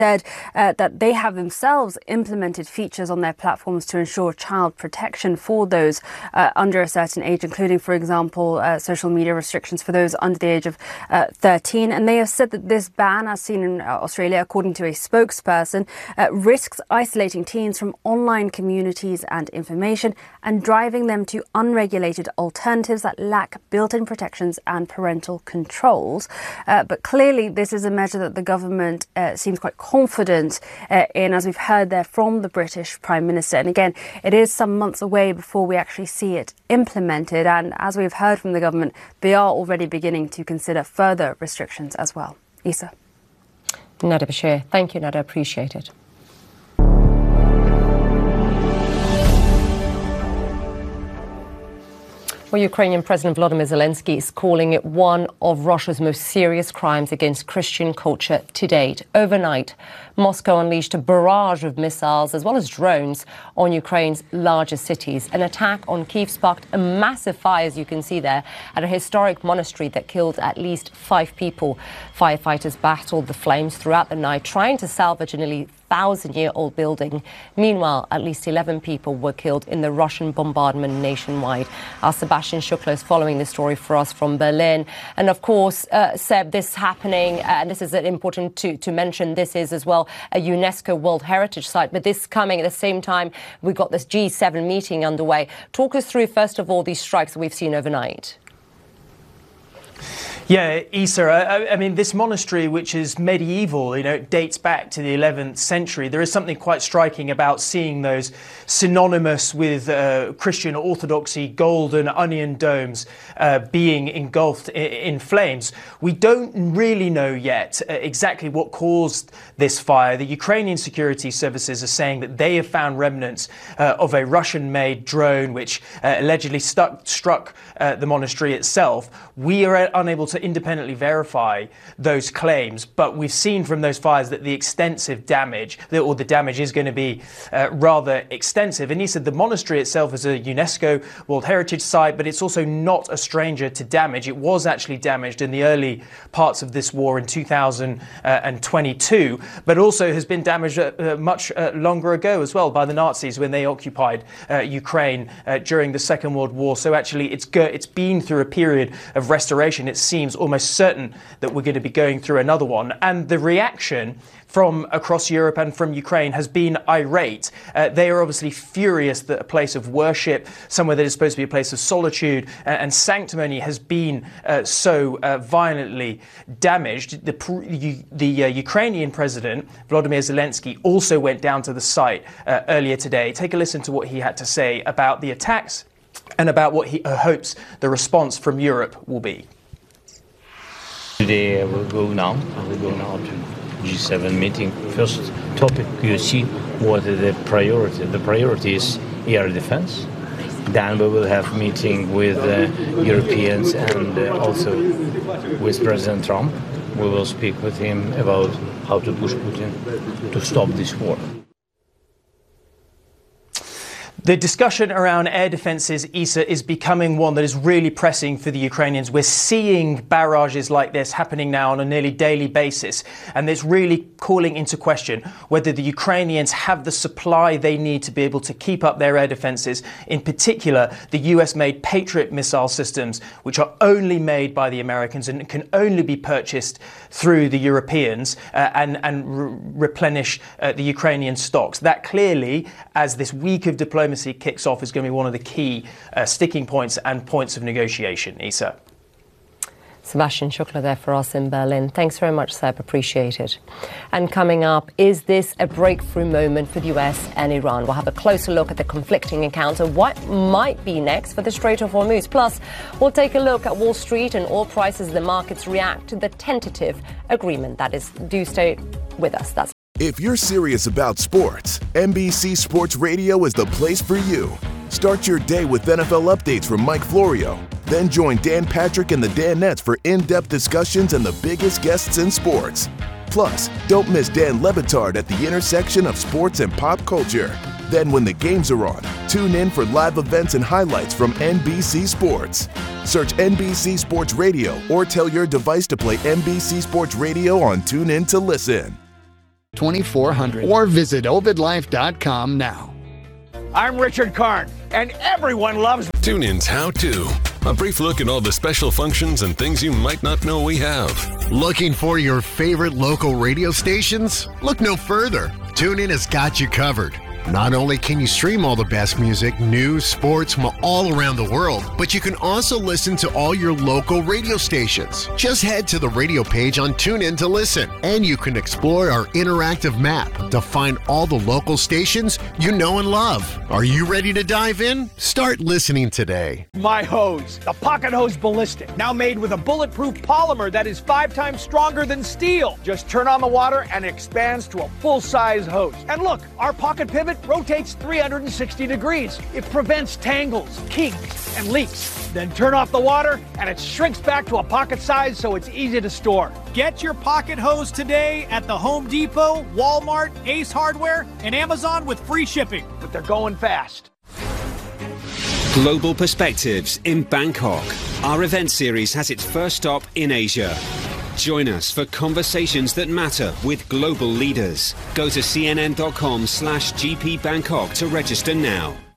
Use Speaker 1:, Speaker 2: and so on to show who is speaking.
Speaker 1: said that they have themselves implemented features on their platforms to ensure child protection for those under a certain age, including, for example, social media restrictions for those under the age of 13. And they have said that this ban, as seen in Australia, according to a spokesperson, risks isolating teens from online communities and information and driving them to unregulated alternatives that lack built-in protections and parental controls. But clearly, this is a measure that the government seems quite confident in, as we've heard there from the British Prime Minister. And again, it is some months away before we actually see it implemented. And as we've heard from the government, they are already beginning to consider further restrictions as well. Isa.
Speaker 2: Nada Bashir. Thank you, Nada. Appreciate it. Well, Ukrainian President Volodymyr Zelensky is calling it one of Russia's most serious crimes against Christian culture to date. Overnight, Moscow unleashed a barrage of missiles as well as drones on Ukraine's largest cities. An attack on Kyiv sparked a massive fire, as you can see there, at a historic monastery that killed at least 5 people. Firefighters battled the flames throughout the night, trying to salvage a nearly 1,000-year-old building. Meanwhile, at least 11 people were killed in the Russian bombardment nationwide. Our Sebastian Shukla is following this story for us from Berlin. And of course, Seb, this happening, and this is important to mention, this is as well a UNESCO World Heritage Site, but this coming at the same time, we've got this G7 meeting underway. Talk us through, first of all, these strikes that we've seen overnight.
Speaker 3: Yeah, Isa, I mean, this monastery, which is medieval, dates back to the 11th century. There is something quite striking about seeing those synonymous with Christian orthodoxy golden onion domes being engulfed in flames. We don't really know yet exactly what caused this fire. The Ukrainian security services are saying that they have found remnants of a Russian-made drone which allegedly struck the monastery itself. We are unable to independently verify those claims, but we've seen from those fires that the extensive damage, or the damage is going to be rather extensive. And he said the monastery itself is a UNESCO World Heritage Site, but it's also not a stranger to damage. It was actually damaged in the early parts of this war in 2022, but also has been damaged much longer ago as well by the Nazis when they occupied Ukraine during the Second World War. So actually it's been through a period of restoration. It seems almost certain that we're going to be going through another one. And the reaction from across Europe and from Ukraine has been irate. They are obviously furious that a place of worship, somewhere that is supposed to be a place of solitude and sanctimony, has been so violently damaged. The Ukrainian president, Volodymyr Zelensky, also went down to the site earlier today. Take a listen to what he had to say about the attacks and about what he hopes the response from Europe will be.
Speaker 4: Today I will go now to G7 meeting. First topic, you see what is the priority. The priority is air defense. Then we will have meeting with Europeans and also with President Trump. We will speak with him about how to push Putin to stop this war.
Speaker 3: The discussion around air defences, Isa, is becoming one that is really pressing for the Ukrainians. We're seeing barrages like this happening now on a nearly daily basis, and it's really calling into question whether the Ukrainians have the supply they need to be able to keep up their air defences, in particular the US-made Patriot missile systems, which are only made by the Americans and can only be purchased through the Europeans and replenish the Ukrainian stocks. That clearly, as this week of diplomacy kicks off, is going to be one of the key sticking points and points of negotiation. Isa.
Speaker 2: Sebastian Shukla there for us in Berlin. Thanks very much, Seb. Appreciate it. And coming up, is this a breakthrough moment for the US and Iran? We'll have a closer look at the conflicting accounts of what might be next for the Strait of Hormuz. Plus, we'll take a look at Wall Street and oil prices as the markets react to the tentative agreement. That is, do stay with us. That's
Speaker 5: If you're serious about sports, NBC Sports Radio is the place for you. Start your day with NFL updates from Mike Florio. Then join Dan Patrick and the Danettes for in-depth discussions and the biggest guests in sports. Plus, don't miss Dan Le Batard at the intersection of sports and pop culture. Then when the games are on, tune in for live events and highlights from NBC Sports. Search NBC Sports Radio or tell your device to play NBC Sports Radio on TuneIn to listen.
Speaker 6: 2400 or visit ovidlife.com now.
Speaker 7: I'm Richard Karn, and everyone loves
Speaker 8: TuneIn's How To. A brief look at all the special functions and things you might not know we have.
Speaker 9: Looking for your favorite local radio stations? Look no further. TuneIn has got you covered. Not only can you stream all the best music, news, sports from all around the world, but you can also listen to all your local radio stations. Just head to the radio page on TuneIn to listen, and you can explore our interactive map to find all the local stations you know and love. Are you ready to dive in? Start listening today.
Speaker 7: my hose, the Pocket Hose Ballistic, now made with a bulletproof polymer that is 5 times stronger than steel. Just turn on the water and it expands to a full-size hose. And look, our Pocket Pivot rotates 360 degrees. It prevents tangles, kinks, and leaks. Then turn off the water and it shrinks back to a pocket size so it's easy to store.
Speaker 10: Get your Pocket Hose today at the Home Depot, Walmart, Ace Hardware, and Amazon with free shipping.
Speaker 7: But they're going fast.
Speaker 11: Global Perspectives in Bangkok. Our event series has its first stop in Asia. Join us for conversations that matter with global leaders. Go to cnn.com/GP Bangkok to register now.